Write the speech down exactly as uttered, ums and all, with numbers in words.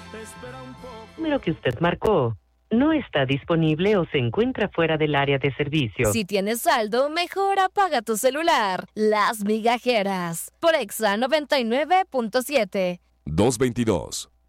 El número que usted marcó no está disponible o se encuentra fuera del área de servicio. Si tienes saldo, mejor apaga tu celular. Las Migajeras, por Exa noventa y nueve punto siete. dos veintidós.